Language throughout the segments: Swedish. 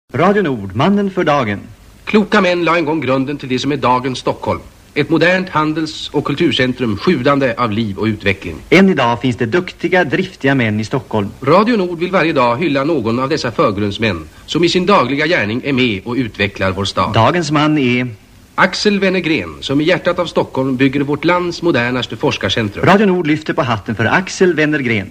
Radio Nord, mannen för dagen. Kloka män la en gång grunden till det som är dagens Stockholm. Ett modernt handels- och kulturcentrum sjudande av liv och utveckling. Än idag finns det duktiga, driftiga män i Stockholm. Radio Nord vill varje dag hylla någon av dessa förgrundsmän som i sin dagliga gärning är med och utvecklar vår stad. Dagens man är Axel Wennergren, som i hjärtat av Stockholm bygger vårt lands modernaste forskarcentrum. Radio Nord lyfter på hatten för Axel Wennergren.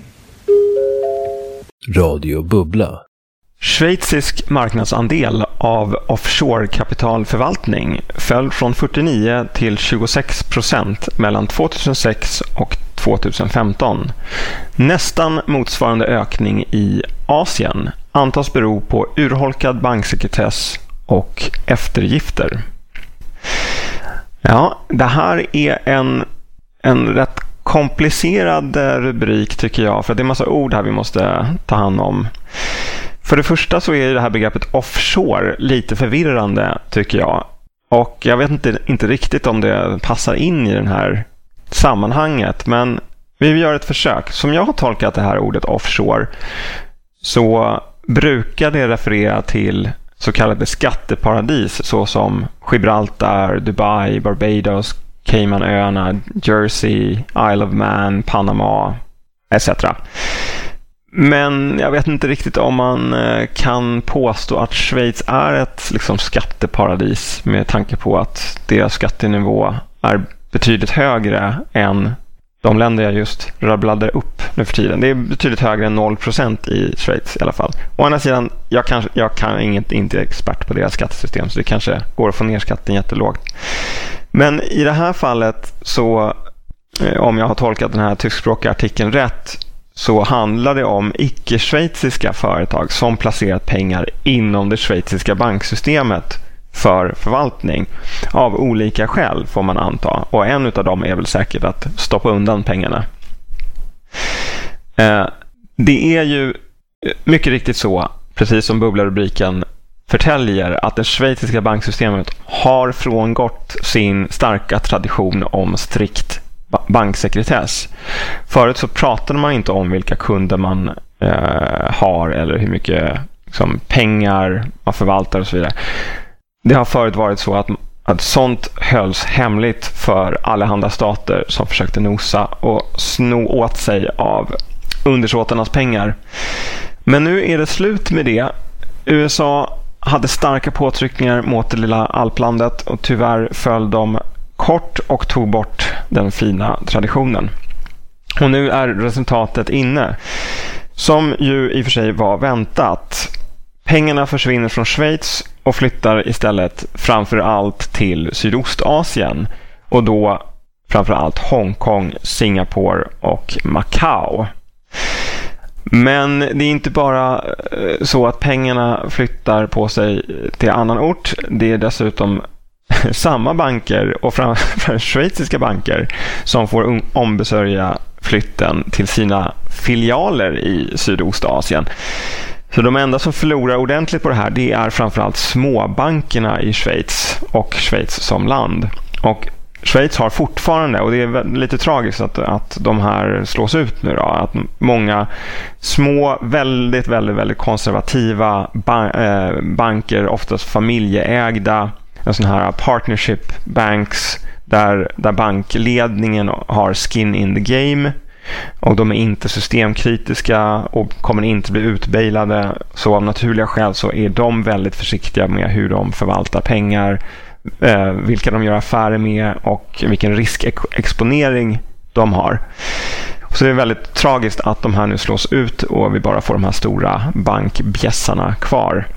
Radio Bubbla. Schweizisk marknadsandel av offshore-kapitalförvaltning föll från 49 till 26% mellan 2006 och 2015. Nästan motsvarande ökning i Asien antas bero på urholkad banksekretess och eftergifter. Ja, det här är en rätt komplicerad rubrik tycker jag, för det är en massa ord här vi måste ta hand om. För det första så är det här begreppet offshore lite förvirrande tycker jag. Och jag vet inte riktigt om det passar in i den här sammanhanget. Men vi gör ett försök. Som jag har tolkat det här ordet offshore så brukar det referera till så kallade skatteparadis såsom Gibraltar, Dubai, Barbados, Caymanöarna, Jersey, Isle of Man, Panama etc. Men jag vet inte riktigt om man kan påstå att Schweiz är ett skatteparadis med tanke på att deras skattenivå är betydligt högre än de länder jag just rabblade upp nu för tiden. Det är betydligt högre än 0% i Schweiz i alla fall. Å andra sidan, jag kan inte är expert på deras skattesystem så det kanske går att få ner skatten jättelågt. Men i det här fallet så, om jag har tolkat den här tyskspråkiga artikeln rätt, så handlar det om icke-schweiziska företag som placerat pengar inom det schweiziska banksystemet för förvaltning av olika skäl får man anta. Och en av dem är väl säkert att stoppa undan pengarna. Det är ju mycket riktigt så, precis som bubblarubriken förtäljer, att det schweiziska banksystemet har frångått sin starka tradition om strikt banksekretess. Förut så pratade man inte om vilka kunder man har eller hur mycket pengar man förvaltar och så vidare. Det har förut varit så att sånt hölls hemligt för allehanda stater som försökte nosa och sno åt sig av undersåtarnas pengar. Men nu är det slut med det. USA hade starka påtryckningar mot det lilla alplandet och tyvärr föll de kort och tog bort den fina traditionen. Och nu är resultatet inne, som ju i och för sig var väntat. Pengarna försvinner från Schweiz och flyttar istället framför allt till Sydostasien och då framför allt Hongkong, Singapore och Macau. Men det är inte bara så att pengarna flyttar på sig till annan ort. Det är dessutom samma banker och framför schweiziska banker som får ombesörja flytten till sina filialer i Sydostasien. Så de enda som förlorar ordentligt på det här, det är framförallt småbankerna i Schweiz och Schweiz som land. Och Schweiz har fortfarande, och det är lite tragiskt att de här slås ut nu då, att många små, väldigt, väldigt, väldigt konservativa banker, oftast familjeägda, sådana här partnership banks där bankledningen har skin in the game och de är inte systemkritiska och kommer inte bli utbailade. Så av naturliga skäl så är de väldigt försiktiga med hur de förvaltar pengar, vilka de gör affärer med och vilken riskexponering de har. Så det är väldigt tragiskt att de här nu slås ut och vi bara får de här stora bankbjässarna kvar.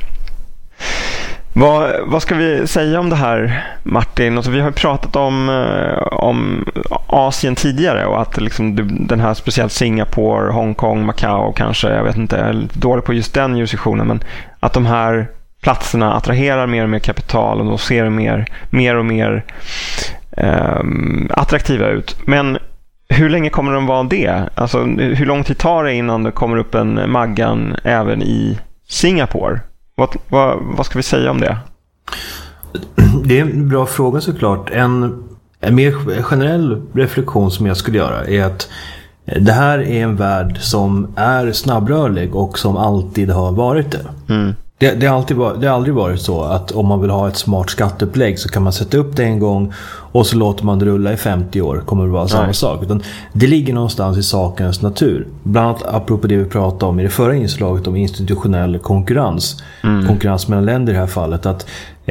Vad ska vi säga om det här, Martin? Alltså, vi har pratat om Asien tidigare och att den här speciellt Singapore, Hongkong, Macau kanske, jag vet inte, jag är lite dålig på just den jurisdiktionen, men att de här platserna attraherar mer och mer kapital och då ser mer och mer attraktiva ut. Men hur länge kommer de vara det? Alltså, hur lång tid tar det innan det kommer upp en Maggan även i Singapore? Vad ska vi säga om det? Det är en bra fråga såklart. En mer generell reflektion som jag skulle göra är att det här är en värld som är snabbrörlig och som alltid har varit det. Det har aldrig varit så att om man vill ha ett smart skatteupplägg så kan man sätta upp det en gång och så låter man det rulla i 50 år, kommer det vara samma sak. Utan det ligger någonstans i sakens natur. Bland annat apropå det vi pratade om i det förra inslaget om institutionell konkurrens. Konkurrens mellan länder i det här fallet. Att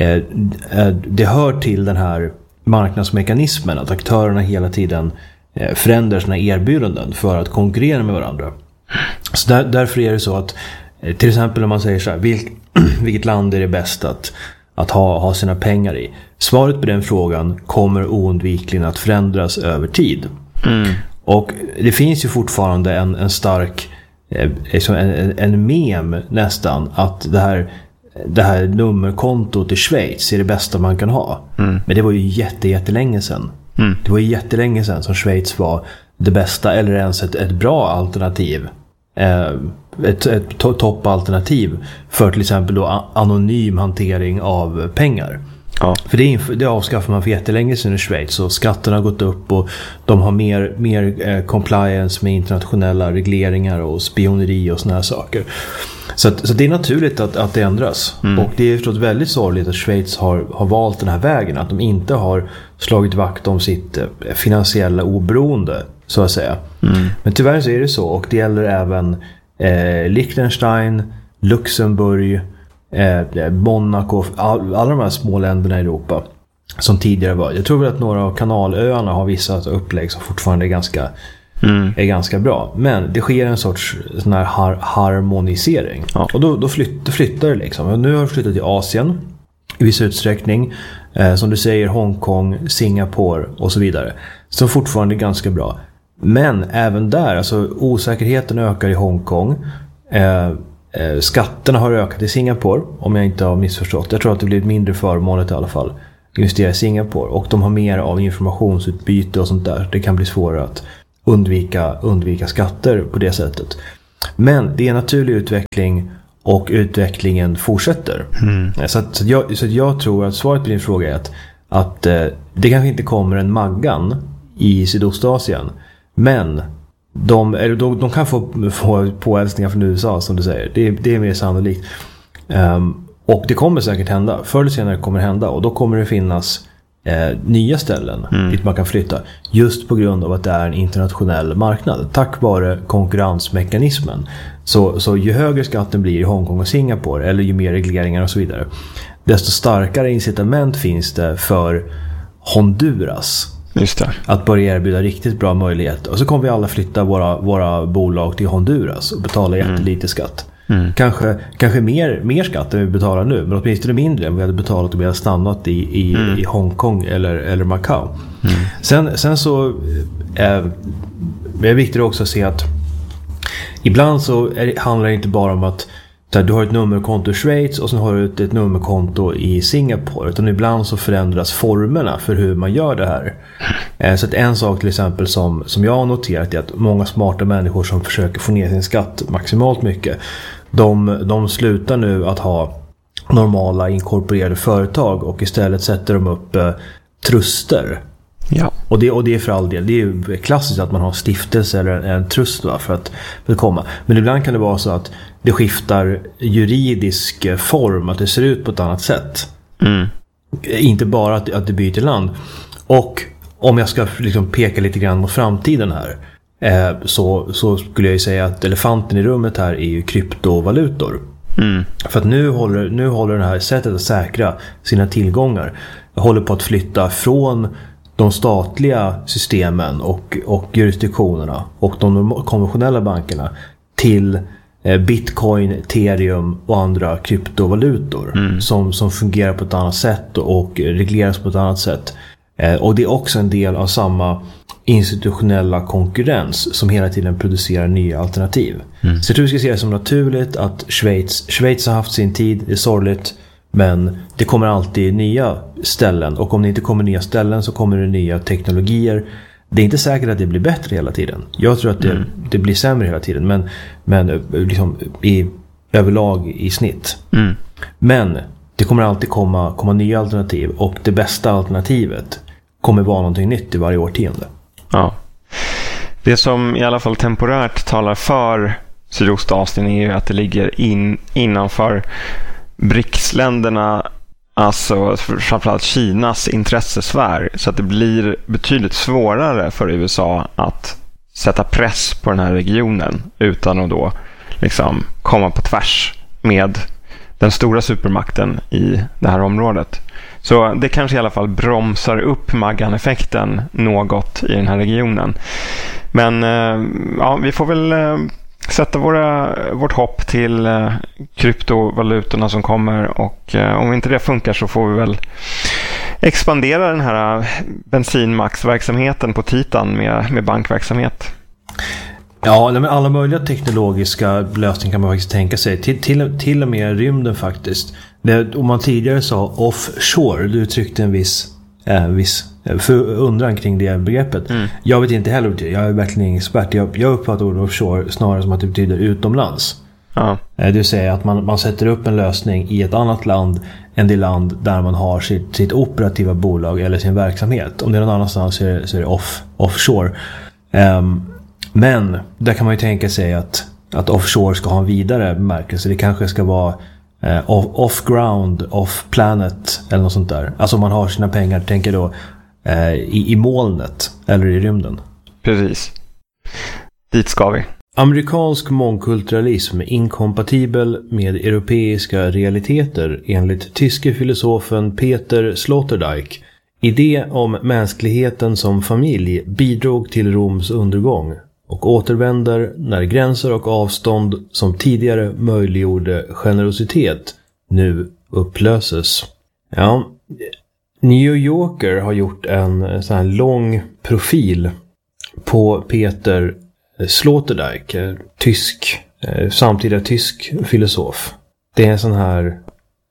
det hör till den här marknadsmekanismen att aktörerna hela tiden förändrar sina erbjudanden för att konkurrera med varandra. Så därför är det så att till exempel om man säger så här, vilket land är det bäst att ha sina pengar i? Svaret på den frågan kommer oundvikligen att förändras över tid. Och det finns ju fortfarande en stark en mem nästan att det här nummerkontot i Schweiz är det bästa man kan ha. Men det var ju jättelänge sedan. Det var ju jättelänge sedan som Schweiz var det bästa eller ens ett bra alternativ. Ett toppalternativ för till exempel då anonym hantering av pengar. Ja. För det avskaffar man för jättelänge sedan i Schweiz och skatterna har gått upp och de har mer compliance med internationella regleringar och spioneri och såna här saker. Så det är naturligt att det ändras. Och det är förstås väldigt sorgligt att Schweiz har valt den här vägen, att de inte har slagit vakt om sitt finansiella oberoende så att säga. Men tyvärr så är det så, och det gäller även Liechtenstein, Luxemburg, Monaco, alla de här små länderna i Europa som tidigare var. Jag tror väl att några av kanalöarna har vissa upplägg som fortfarande är ganska bra. Men det sker en sorts sån här harmonisering. Ja. Och då flyttar det liksom. Och nu har det flyttat till Asien i viss utsträckning. Som du säger, Hongkong, Singapore och så vidare. Så fortfarande ganska bra. Men även där, alltså osäkerheten ökar i Hongkong. Skatterna har ökat i Singapore, om jag inte har missförstått. Jag tror att det blir mindre förmånligt i alla fall investera i Singapore. Och de har mer av informationsutbyte och sånt där. Det kan bli svårare att undvika skatter på det sättet. Men det är en naturlig utveckling och utvecklingen fortsätter. Så jag tror att svaret på din fråga är att det kanske inte kommer en Maggan i Sydostasien, men de kan få påhälsningar från USA som du säger. Det är mer sannolikt. Och det kommer säkert hända. Förr eller senare kommer det hända. Och då kommer det finnas nya ställen dit man kan flytta. Just på grund av att det är en internationell marknad. Tack vare konkurrensmekanismen. Så ju högre skatten blir i Hongkong och Singapore, eller ju mer regleringar och så vidare, desto starkare incitament finns det för Honduras. Just det. Att börja erbjuda riktigt bra möjligheter. Och så kommer vi alla flytta våra bolag till Honduras och betala jättelite skatt. Kanske mer skatt än vi betalar nu, men åtminstone mindre än vi hade betalat om vi hade stannat i Hongkong eller Macau. Sen så är det viktigt också att se att ibland så handlar det inte bara om att du har ett nummerkonto i Schweiz och sen har du ett nummerkonto i Singapore, utan ibland så förändras formerna för hur man gör det här. Så att en sak till exempel som jag har noterat är att många smarta människor som försöker få ner sin skatt maximalt mycket, de slutar nu att ha normala inkorporerade företag och istället sätter de upp truster. Ja. Och det är för all del. Det är ju klassiskt att man har stiftelse eller en trust för att komma. Men ibland kan det vara så att det skiftar juridisk form, att det ser ut på ett annat sätt. Inte bara att det byter land. Och om jag ska liksom peka lite grann mot framtiden här, så skulle jag ju säga att elefanten i rummet här är ju kryptovalutor. För att nu håller det här sättet att säkra sina tillgångar håller på att flytta från de statliga systemen och jurisdiktionerna och de konventionella bankerna till Bitcoin, Ethereum och andra kryptovalutor som fungerar på ett annat sätt och regleras på ett annat sätt. Och det är också en del av samma institutionella konkurrens som hela tiden producerar nya alternativ. Så jag tror vi ska se det som naturligt att Schweiz har haft sin tid, det är sorgligt, men det kommer alltid nya ställen, och om det inte kommer nya ställen så kommer det nya teknologier. Det är inte säkert att det blir bättre hela tiden. Jag tror att det blir sämre hela tiden, men liksom överlag i snitt. Men det kommer alltid komma nya alternativ, och det bästa alternativet kommer vara någonting nytt i varje årtionde. Ja. Det som i alla fall temporärt talar för Sydostasien är ju att det ligger innanför BRICS-länderna, alltså framförallt Kinas intressesfär, så att det blir betydligt svårare för USA att sätta press på den här regionen utan att då liksom komma på tvärs med den stora supermakten i det här området. Så det kanske i alla fall bromsar upp Maggan-effekten något i den här regionen. Men ja, vi får väl sätta vårt hopp till kryptovalutorna som kommer, och om inte det funkar så får vi väl expandera den här bensinmaxverksamheten på Titan med bankverksamhet. Ja, med alla möjliga teknologiska lösningar kan man faktiskt tänka sig. Till och med rymden faktiskt. Om man tidigare sa offshore, du uttryckte en viss undran kring det begreppet. Jag vet inte heller, jag är verkligen ingen expert. Jag uppfattar ordet offshore snarare som att det betyder utomlands. Ja. Det vill säga att man sätter upp en lösning i ett annat land än det land där man har sitt operativa bolag eller sin verksamhet. Om det är någon annanstans så är det offshore. Men där kan man ju tänka sig att offshore ska ha en vidare bemärkelse. Det kanske ska vara off-ground, off-planet eller något sånt där. Alltså om man har sina pengar, tänker då i molnet eller i rymden. Precis. Dit ska vi. Amerikansk mångkulturalism är inkompatibel med europeiska realiteter enligt tyske filosofen Peter Sloterdijk. Idé om mänskligheten som familj bidrog till Roms undergång och återvänder när gränser och avstånd som tidigare möjliggjorde generositet nu upplöses. Ja, New Yorker har gjort en sån här lång profil på Peter Sloterdijk, samtida tysk filosof. Det är en sån här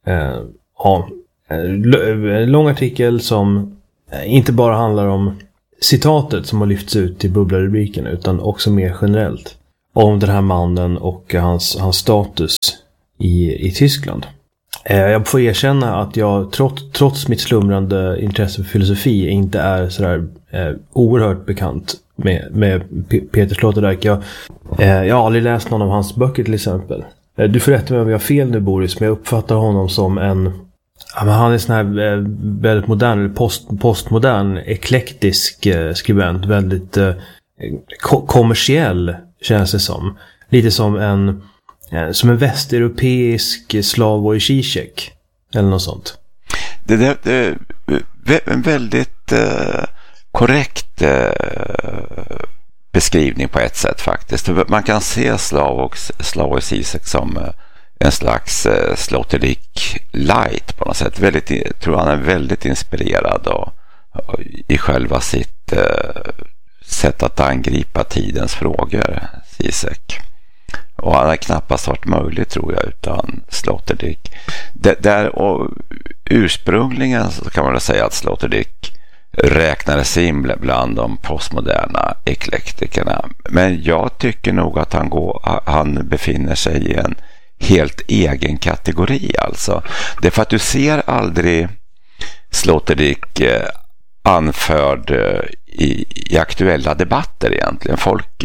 lång artikel som inte bara handlar om citatet som har lyfts ut i bubblarubriken, utan också mer generellt om den här mannen och hans status i Tyskland. Jag får erkänna att jag trots mitt slumrande intresse för filosofi inte är sådär oerhört bekant med Peter Sloterdijk. Jag har aldrig läst någon av hans böcker till exempel. Du får rätta mig om jag har fel nu, Boris, men jag uppfattar honom som han är sån här väldigt modern, postmodern, eklektisk skribent, väldigt kommersiell känns det som. Lite som en västeuropeisk Slavoj Žižek eller något sånt. Det är en väldigt korrekt beskrivning på ett sätt faktiskt. Man kan se Slavoj Žižek som en slags Sloterdijk light på något sätt. Tror han är väldigt inspirerad och i själva sitt sätt att angripa tidens frågor, Žižek. Och han har knappast varit möjligt, tror jag, utan Sloterdijk. Och ursprungligen så kan man väl säga att Sloterdijk räknades in bland de postmoderna eklektikerna. Men jag tycker nog att han befinner sig i en helt egen kategori alltså. Det är för att du ser aldrig Sloterdijk anförd i aktuella debatter egentligen. Folk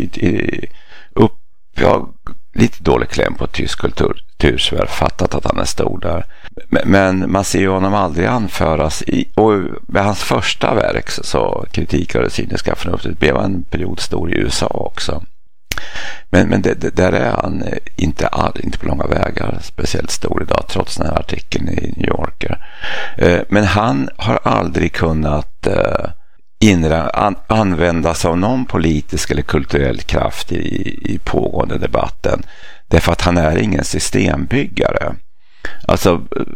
lite dålig kläm på tysk kultursfär, fattat att han är stor där. Men man ser ju honom aldrig anföras och med hans första verk så Kritik av det cyniska förnuftet blev en period stor i USA också. Men där är han inte på långa vägar speciellt stor idag, trots den här artikeln i New Yorker. Men han har aldrig kunnat använda sig av någon politisk eller kulturell kraft i pågående debatten, därför att han är ingen systembyggare. Alltså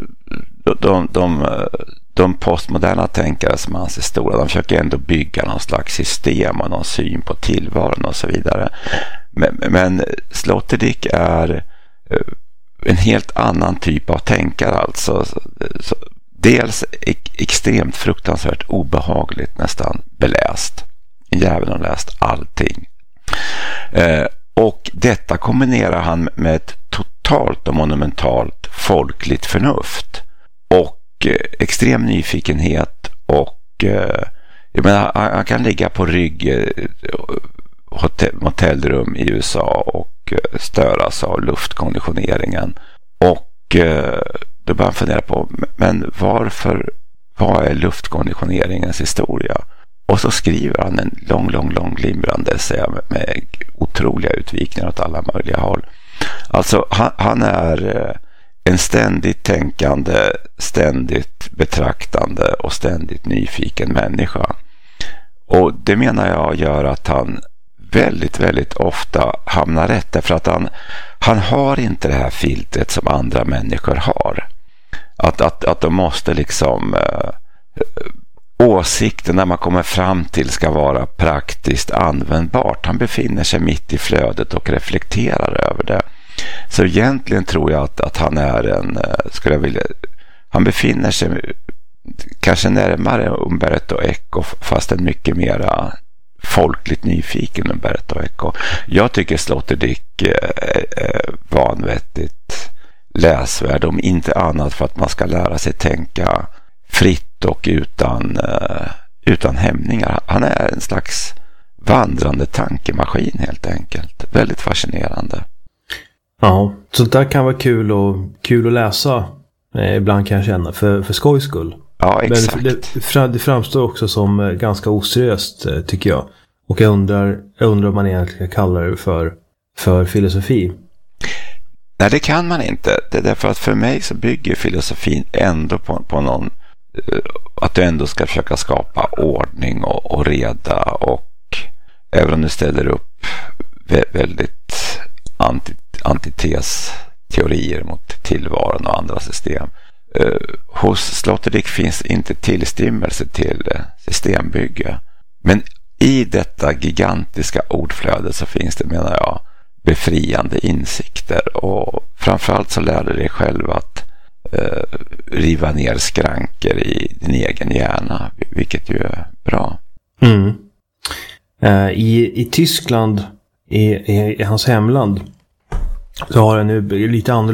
de postmoderna tänkare som anses stora, de försöker ändå bygga någon slags system och någon syn på tillvaron och så vidare. Men Sloterdijk är en helt annan typ av tänkare alltså. Dels extremt fruktansvärt obehagligt, nästan beläst. En jävel har läst allting. Och detta kombinerar han med ett totalt och monumentalt folkligt förnuft och extrem nyfikenhet och jag menar, han kan ligga på rygg hotellrum i USA och störas av luftkonditioneringen och då börjar han fundera på, men vad är luftkonditioneringens historia? Och så skriver han en lång glimrande med otroliga utvikningar åt alla möjliga håll. Alltså han är en ständigt tänkande, ständigt betraktande och ständigt nyfiken människa. Och det menar jag gör att han väldigt, väldigt ofta hamnar rätt, därför att han har inte det här filtret som andra människor har. Att de måste liksom åsikten när man kommer fram till ska vara praktiskt användbart. Han befinner sig mitt i flödet och reflekterar över det. Så egentligen tror jag att han är han befinner sig kanske närmare Umberto Eco, fast en mycket mera folkligt nyfiken Umberto Eco. Jag tycker Sloterdijk är vanvettigt läsvärd, om inte annat för att man ska lära sig tänka fritt och utan hämningar. Han är en slags vandrande tankemaskin helt enkelt. Väldigt fascinerande. Ja, så där kan vara kul att läsa. Ibland kan jag känna för skojs skull. Ja, exakt. Men det framstår också som ganska oseriöst, tycker jag. Och jag undrar om man egentligen kallar det för filosofi. Nej, det kan man inte. Det är därför att för mig så bygger filosofin ändå på någon, att du ändå ska försöka skapa ordning och reda, och även om du ställer upp väldigt antitesteorier mot tillvaron och andra system. Hos Sloterdijk finns inte tillstymmelse till systembygge. Men i detta gigantiska ordflöde så finns det, menar jag, befriande insikter, och framförallt så lär du dig själv att riva ner skranker i din egen hjärna, vilket ju är bra. I Tyskland, i hans hemland, så har han nu lite annorlunda